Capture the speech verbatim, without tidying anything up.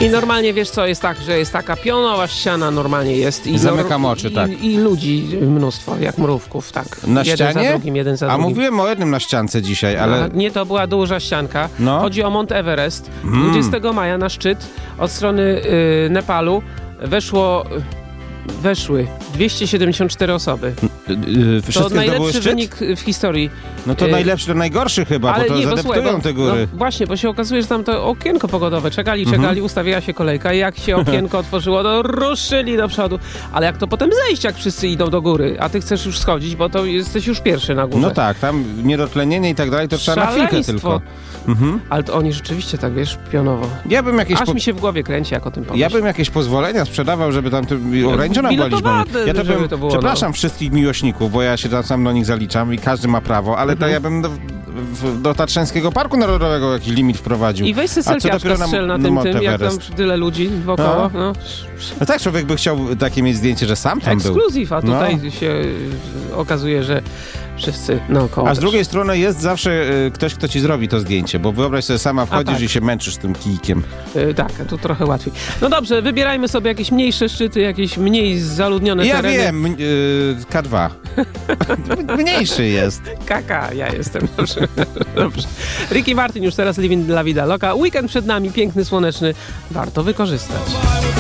I normalnie, wiesz co, jest tak, że jest taka pionowa ściana, normalnie jest. I Zamykam oczy, i, tak. I ludzi mnóstwo, jak mrówków, tak. Na jeden ścianie? za drugim, jeden za A drugim. mówiłem o jednym na ściance dzisiaj, ale... No, nie, to była duża ścianka. No. Chodzi o Mount Everest. Mm. dwudziestego maja na szczyt od strony y, Nepalu weszło... Weszły dwieście siedemdziesiąt cztery osoby. Yy, To wszystkie zdobyły najlepszy szczyt? wynik w historii. No to Yy, najlepszy, to najgorszy chyba, Ale bo to nie, bo zadeptują słuchaj, bo, te góry. No właśnie, bo się okazuje, że tam to okienko pogodowe. Czekali, czekali, Mhm. ustawiła się kolejka i jak się okienko otworzyło, to ruszyli do przodu. Ale jak to potem zejść, jak wszyscy idą do góry, a ty chcesz już schodzić, bo to jesteś już pierwszy na górze. No tak, tam niedotlenienie i tak dalej, to trzeba na chwilkę Szaleństwo. tylko. Mhm. Ale to oni rzeczywiście tak, wiesz, pionowo. Ja bym jakieś... Aż po- mi się w głowie kręci, jak o tym pomyślę. Ja bym jakieś pozwolenia sprzedawał, żeby tam to ograniczona była liczba. Biletowane, Ja to żeby bym, to było, przepraszam no. wszystkich miłośników, bo ja się tam sam do nich zaliczam i każdy ma prawo, ale to Mhm. ja bym do, w, do Tatrzańskiego Parku Narodowego jakiś limit wprowadził. I weź sobie A co selfiaczka dopiero na strzel na Mount tym, tym, jak tam Everest? tyle ludzi wokoło. No. No tak, człowiek by chciał takie mieć zdjęcie, że sam tam był. Ekskluzyw, a tutaj No. się y, okazuje, że wszyscy naokoło. A z też. drugiej strony jest zawsze y, ktoś, kto ci zrobi to zdjęcie, bo wyobraź sobie, sama wchodzisz tak. i się męczysz tym kijkiem. Y, tak, tu trochę łatwiej. No dobrze, wybierajmy sobie jakieś mniejsze szczyty, jakieś mniej zaludnione Ja tereny. wiem, y, K dwa. Mniejszy jest. Kaka, ja jestem. Dobrze. Dobrze. Ricky Martin już teraz Living La Vida Loca. Weekend przed nami, piękny, słoneczny. Warto wykorzystać.